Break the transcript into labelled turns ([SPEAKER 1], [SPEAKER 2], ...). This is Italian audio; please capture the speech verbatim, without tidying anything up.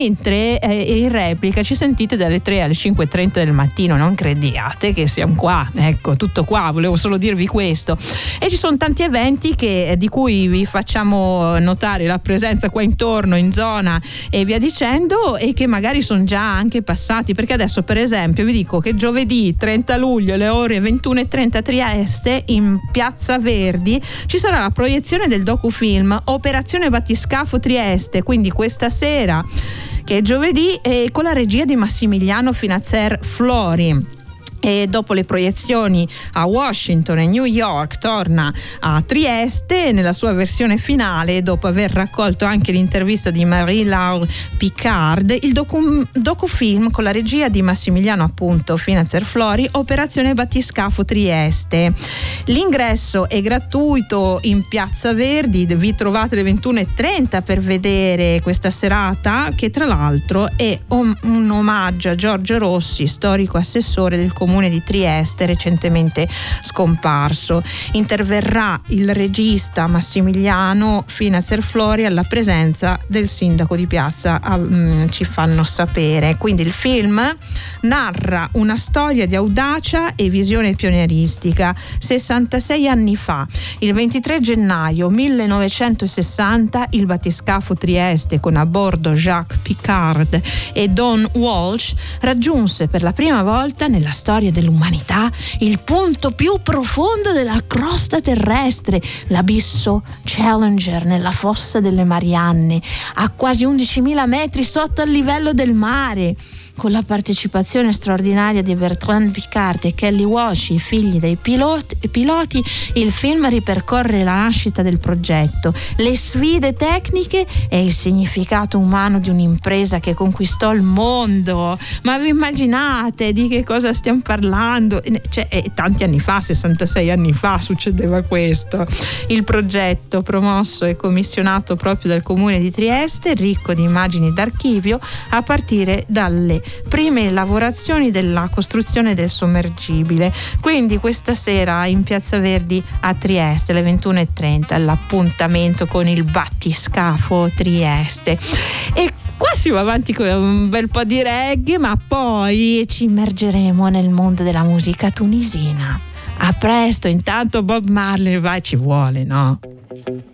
[SPEAKER 1] Mentre eh, in replica ci sentite dalle tre alle cinque e trenta del mattino, non crediate che siamo qua, ecco, tutto qua, volevo solo dirvi questo. E ci sono tanti eventi che, di cui vi facciamo notare la presenza qua intorno, in zona e via dicendo, e che magari sono già anche passati, perché adesso per esempio vi dico che giovedì trenta luglio alle ore ventuno e trenta a Trieste, in Piazza Verdi, ci sarà la proiezione del docufilm Operazione Battiscafo Trieste, quindi questa sera, che è giovedì, eh, con la regia di Massimiliano Finazer Flori. E dopo le proiezioni a Washington e New York torna a Trieste nella sua versione finale, dopo aver raccolto anche l'intervista di Marie-Laure Picard, il docu- docufilm con la regia di Massimiliano appunto Finazer Flori, Operazione Battiscafo Trieste. L'ingresso è gratuito in Piazza Verdi, vi trovate alle ventuno e trenta per vedere questa serata, che tra l'altro è om- un omaggio a Giorgio Rossi, storico assessore del comune di Trieste, recentemente scomparso. Interverrà il regista Massimiliano Finazer Flori alla presenza del sindaco di Piazza, um, ci fanno sapere. Quindi il film narra una storia di audacia e visione pionieristica. sessantasei anni fa, il ventitré gennaio millenovecentosessanta, il battiscafo Trieste, con a bordo Jacques Picard e Don Walsh, raggiunse per la prima volta nella storia dell'umanità il punto più profondo della crosta terrestre, l'abisso Challenger nella fossa delle Marianne, a quasi undicimila metri sotto il livello del mare. Con la partecipazione straordinaria di Bertrand Piccard e Kelly Walsh, i figli dei piloti, piloti, il film ripercorre la nascita del progetto, le sfide tecniche e il significato umano di un'impresa che conquistò il mondo. Ma vi immaginate di che cosa stiamo parlando? Cioè, tanti anni fa, sessantasei anni fa, succedeva questo. Il progetto, promosso e commissionato proprio dal comune di Trieste, ricco di immagini d'archivio, a partire dalle prime lavorazioni della costruzione del sommergibile. Quindi questa sera in Piazza Verdi a Trieste alle ventuno e trenta l'appuntamento con il battiscafo Trieste. E qua si va avanti con un bel po' di reggae, ma poi ci immergeremo nel mondo della musica tunisina. A presto, intanto Bob Marley, vai, ci vuole, no?